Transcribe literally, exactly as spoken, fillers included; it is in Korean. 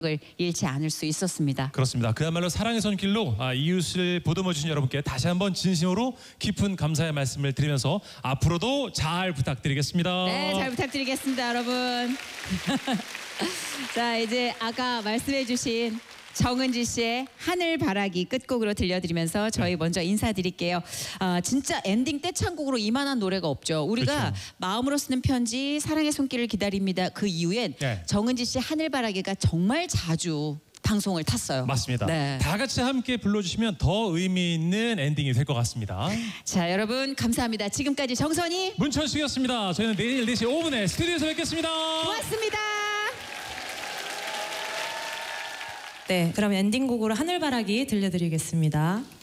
을 잃지 않을 수 있었습니다. 그렇습니다. 그야말로 사랑의 손길로 아, 이웃을 보듬어 주신 여러분께 다시 한번 진심으로 깊은 감사의 말씀을 드리면서 앞으로도 잘 부탁드리겠습니다. 네, 잘 부탁드리겠습니다, 여러분. 자, 이제 아까 말씀해주신 정은지 씨의 하늘바라기 끝곡으로 들려드리면서 저희 먼저 인사드릴게요. 아, 진짜 엔딩 떼창곡으로 이만한 노래가 없죠. 우리가 그렇죠. 마음으로 쓰는 편지, 사랑의 손길을 기다립니다. 그 이후엔 네. 정은지 씨의 하늘바라기가 정말 자주 방송을 탔어요. 맞습니다. 네. 다 같이 함께 불러주시면 더 의미 있는 엔딩이 될 것 같습니다. 자, 여러분 감사합니다. 지금까지 정선이 문천식이었습니다. 저희는 내일 네 시 오 분에 스튜디오에서 뵙겠습니다. 고맙습니다. 네, 그럼 엔딩곡으로 하늘바라기 들려드리겠습니다.